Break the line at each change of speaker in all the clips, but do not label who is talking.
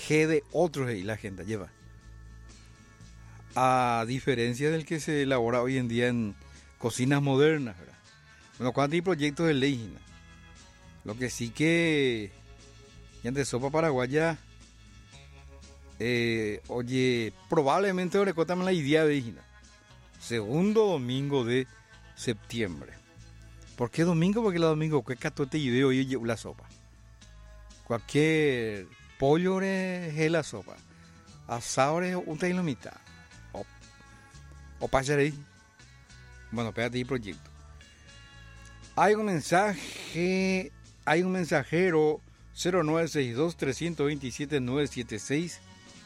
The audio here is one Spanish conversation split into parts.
G de otros y la agenda lleva. A diferencia del que se elabora hoy en día en cocinas modernas, ¿verdad? Bueno, cuando hay proyectos de ley, ¿no? Lo que sí que ya de sopa paraguaya, oye, probablemente ahora cuéntame la idea de Hina. Segundo domingo de septiembre. ¿Por qué domingo? Porque la domingo que catote y veo y la sopa. Cualquier pollo es la sopa. Asado es un tailo mitad. O pasaré. Bueno, espérate el proyecto. Hay un mensajero 0962-327-976.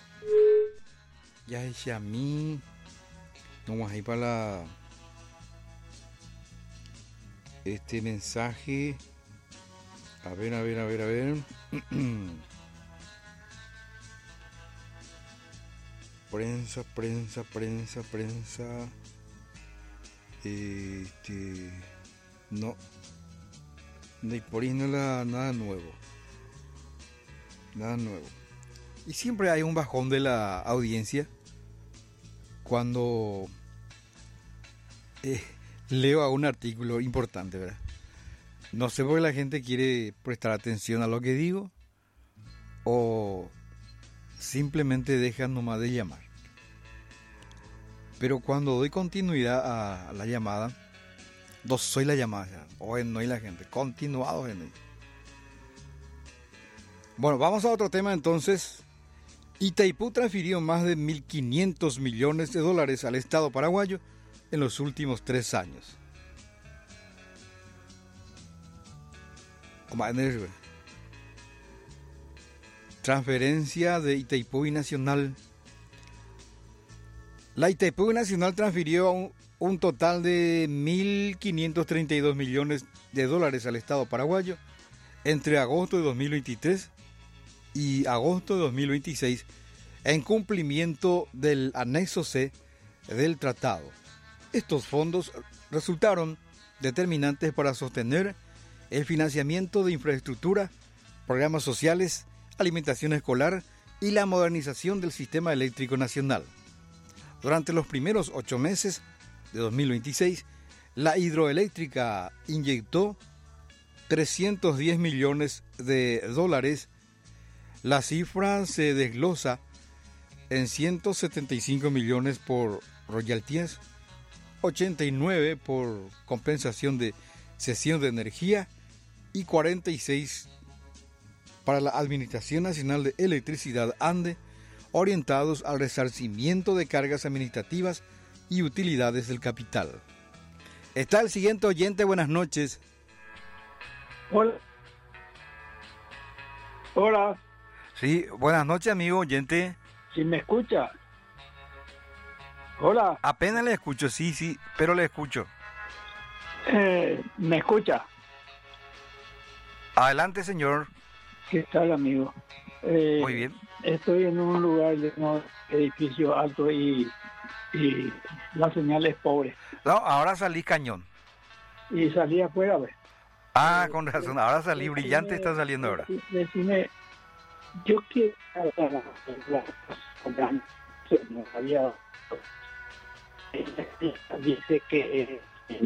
Ya es a mí. Vamos ahí para la... Este mensaje. A ver. Prensa. No. De por ahí no nada nuevo. Y siempre hay un bajón de la audiencia cuando leo a un artículo importante, ¿verdad? No sé por qué la gente quiere prestar atención a lo que digo o simplemente dejan nomás de llamar. Pero cuando doy continuidad a la llamada, no soy la llamada, o no hay la gente, continuado en él. Bueno, vamos a otro tema entonces. Itaipú transfirió más de 1.500 millones de dólares al Estado paraguayo en los últimos 3 años. Transferencia de Itaipú y Nacional. La Itaipú Nacional transfirió un total de 1.532 millones de dólares al Estado paraguayo entre agosto de 2023 y agosto de 2026 en cumplimiento del anexo C del tratado. Estos fondos resultaron determinantes para sostener el financiamiento de infraestructura, programas sociales, alimentación escolar y la modernización del sistema eléctrico nacional. Durante los primeros 8 meses de 2026, la hidroeléctrica inyectó 310 millones de dólares. La cifra se desglosa en 175 millones por royalties, 89 por compensación de cesión de energía y 46 para la Administración Nacional de Electricidad ANDE, orientados al resarcimiento de cargas administrativas y utilidades del capital. Está el siguiente oyente, buenas noches.
Hola.
Sí, buenas noches, amigo oyente.
¿Sí me escucha? Hola.
Apenas le escucho, sí, pero le escucho.
¿Me escucha?
Adelante, señor.
¿Qué tal, amigo?
Muy bien.
Estoy en un lugar de un edificio alto y la señal es pobre.
No, ahora salí cañón.
Y salí afuera, ¿ves?
Con razón, ahora salí brillante, está saliendo ahora.
Decime, yo quiero dice que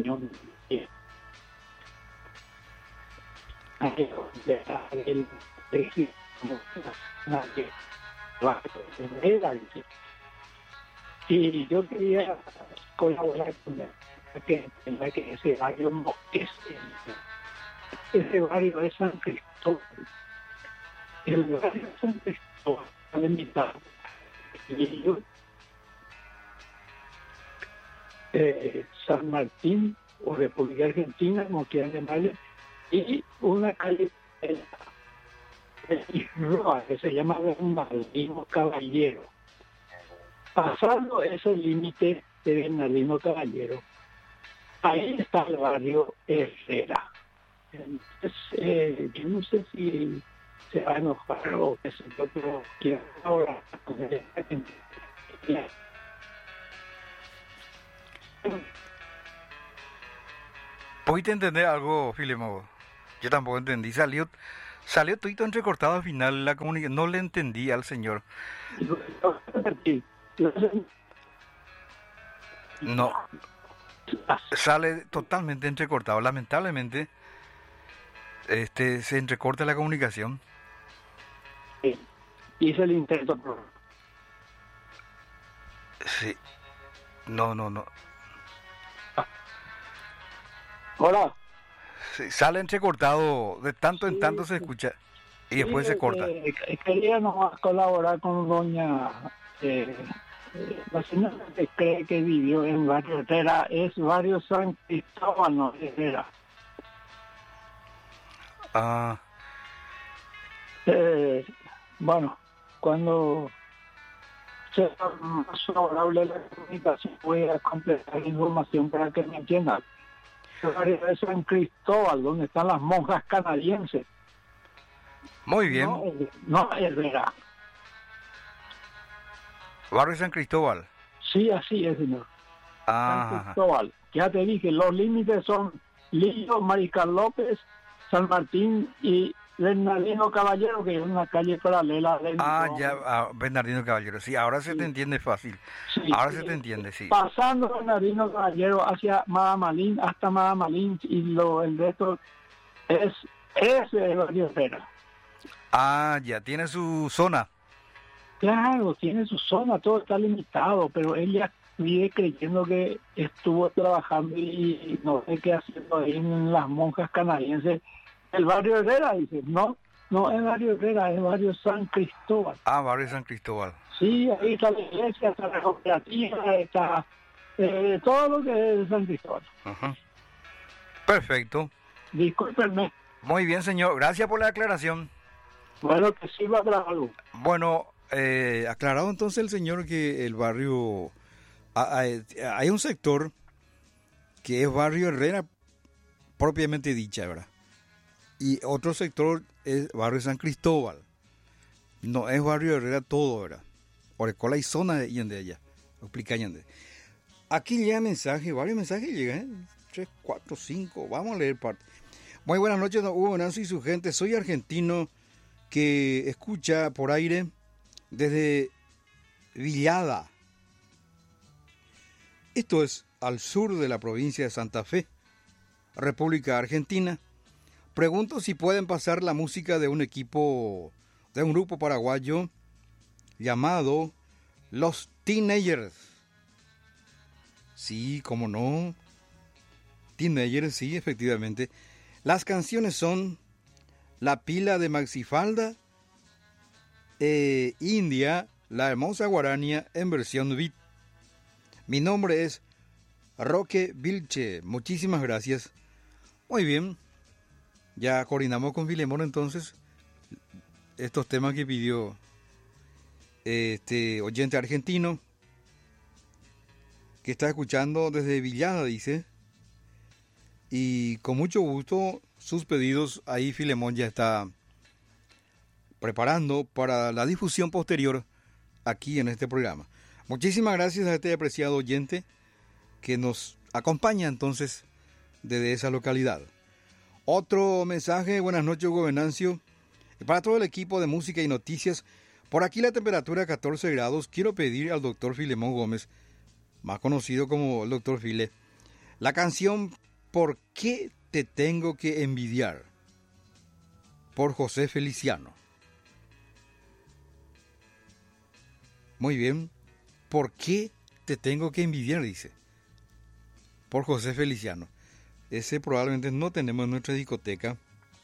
y yo quería colaborar con él, que ese barrio no es ese barrio es San Cristóbal. El barrio de San Cristóbal está limitado. Y yo, San Martín o República Argentina, como quieran llamarle, y una calle que se llama Bernardino Caballero. Pasando ese límite de Bernardino Caballero, ahí está el barrio Herrera. Entonces, yo no sé si se va a enojar o qué sé yo, pero quiero ahora
¿Pudiste entender algo, Filemón? Yo tampoco entendí. Salió todo entrecortado al final la comunicación. No le entendí al señor. No, sale totalmente entrecortado. Lamentablemente, se entrecorta la comunicación.
Hice el intento.
Sí. No.
Hola.
Sí, sale entrecortado. De tanto en tanto se escucha. Y después se corta.
Quería nomás colaborar con doña... la señora que cree que vivió en Barrio Herrera es Barrio San Cristóbal, no Herrera.
Ah,
Bueno, cuando sea más favorable la comunicación, voy a completar la información para que me entiendan. El barrio de San Cristóbal, donde están las monjas canadienses.
muy bien.
No Herrera.
Barrio San Cristóbal.
Sí, así es, señor. San
Ah,
Cristóbal. Ya te dije, los límites son Lillo, Mariscal López, San Martín y Bernardino Caballero, que es una calle paralela.
Bernardino Caballero. Sí, ahora se te entiende fácil.
Sí,
Ahora se te entiende, sí.
Pasando Bernardino Caballero hacia Madamalín, hasta Madamalín, y el resto es el barrio Herrera.
Ah, ya tiene su zona.
Claro, tiene su zona, todo está limitado, pero ella vive creyendo que estuvo trabajando y no sé qué haciendo ahí en las monjas canadienses. El barrio Herrera, dice, no es barrio Herrera, es barrio San Cristóbal.
Ah, Barrio San Cristóbal.
Sí, ahí está la iglesia, está la cooperativa, está todo lo que es San Cristóbal.
Ajá. Perfecto.
Discúlpenme.
Muy bien, señor. Gracias por la aclaración.
Bueno, que sirva para algo.
Bueno, aclarado entonces el señor que el barrio... hay un sector que es barrio Herrera propiamente dicha, ¿verdad? Y otro sector es barrio San Cristóbal. No es barrio Herrera todo, ¿verdad? Orecola y zona de allá. Explica Yande. Aquí llega mensaje, varios mensajes llegan, 3, 4, 5. Vamos a leer parte. Muy buenas noches, don Hugo Venancio y su gente. Soy argentino que escucha por aire desde Villada. Esto es al sur de la provincia de Santa Fe, República Argentina. Pregunto si pueden pasar la música de un grupo paraguayo llamado Los Teenagers. Sí, cómo no. Teenagers, sí, efectivamente. Las canciones son La Pila de Maxifalda, India, La Hermosa Guarania en versión beat. Mi nombre es Roque Vilche. Muchísimas gracias. Muy bien. Ya coordinamos con Filemón entonces estos temas que pidió este oyente argentino que está escuchando desde Villada, dice. Y con mucho gusto sus pedidos ahí Filemón ya está preparando para la difusión posterior aquí en este programa. Muchísimas gracias a este apreciado oyente que nos acompaña entonces desde esa localidad. Otro mensaje, buenas noches Hugo Venancio. Para todo el equipo de música y noticias, por aquí la temperatura 14 grados, quiero pedir al doctor Filemón Gómez, más conocido como el doctor File, la canción ¿Por qué te tengo que envidiar? Por José Feliciano. Muy bien. ¿Por qué te tengo que envidiar? Dice. Por José Feliciano. Ese probablemente no tenemos en nuestra discoteca.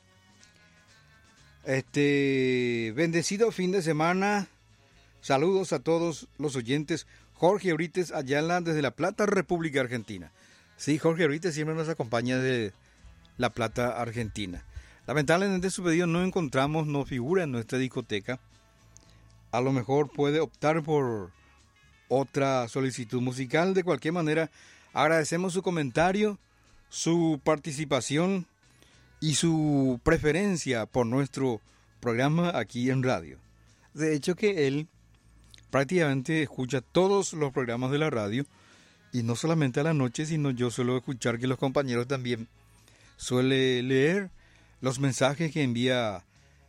Bendecido fin de semana. Saludos a todos los oyentes. Jorge Eurites Ayala desde La Plata, República Argentina. Sí, Jorge Eurites siempre nos acompaña de La Plata, Argentina. Lamentablemente su pedido no figura en nuestra discoteca. A lo mejor puede optar por otra solicitud musical. De cualquier manera, agradecemos su comentario, su participación y su preferencia por nuestro programa aquí en radio. De hecho que él prácticamente escucha todos los programas de la radio y no solamente a la noche, sino yo suelo escuchar que los compañeros también suele leer los mensajes que envía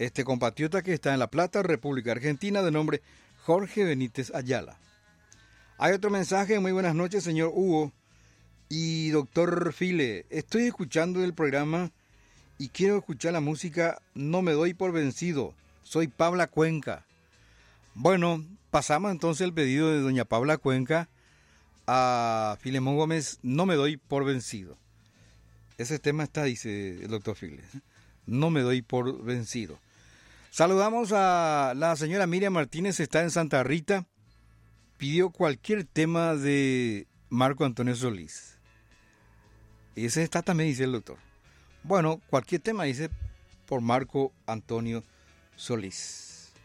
este compatriota que está en La Plata, República Argentina, de nombre Jorge Benítez Ayala. Hay otro mensaje. Muy buenas noches, señor Hugo y doctor File. Estoy escuchando el programa y quiero escuchar la música No me doy por vencido. Soy Pabla Cuenca. Bueno, pasamos entonces el pedido de doña Pabla Cuenca a Filemón Gómez, No me doy por vencido. Ese tema está, dice el doctor File. No me doy por vencido. Saludamos a la señora Miriam Martínez, está en Santa Rita. Pidió cualquier tema de Marco Antonio Solís. Y ese está también, dice el doctor. Bueno, cualquier tema, dice, por Marco Antonio Solís.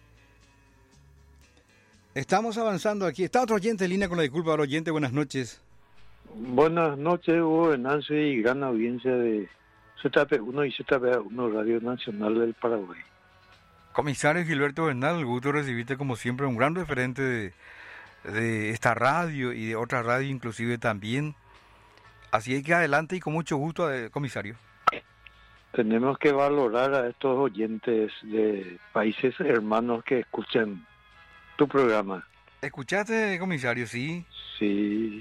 Estamos avanzando aquí. Está otro oyente en línea con la disculpa al oyente. Buenas noches.
Buenas noches, Hugo Venancio y gran audiencia de ZP1 y ZP1 Radio Nacional del Paraguay.
Comisario Gilberto Bernal, el gusto de recibirte como siempre, un gran referente de esta radio y de otra radio inclusive también. Así es que adelante y con mucho gusto, comisario.
Tenemos que valorar a estos oyentes de países hermanos que escuchan tu programa.
¿Escuchaste, comisario? Sí.
Sí.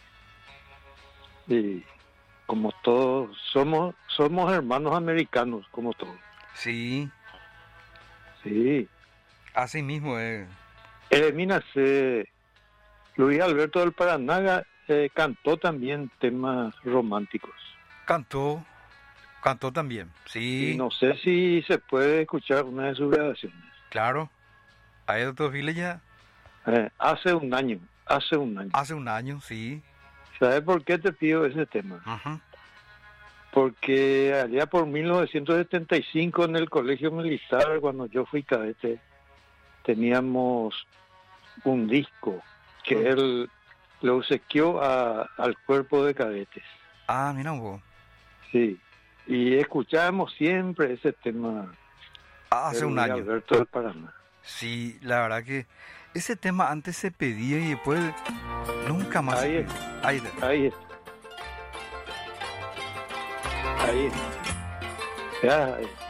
Y como todos, somos hermanos americanos, como todos.
Sí.
Sí.
Así mismo,
Mira, Luis Alberto del Paranaga cantó también temas románticos.
Cantó también, sí.
Y no sé si se puede escuchar una de sus grabaciones.
Claro. ¿Hay doctor File ya?
Hace un año.
Hace un año, sí.
¿Sabes por qué te pido ese tema?
Ajá.
Porque allá por 1975 en el colegio militar, cuando yo fui cadete, teníamos un disco que él lo obsequió al cuerpo de cadetes.
Ah, mira vos.
Sí, y escuchábamos siempre ese tema.
Hace un año.
Alberto del Paraná.
Sí, la verdad que ese tema antes se pedía y después nunca más.
Ahí está. Ya,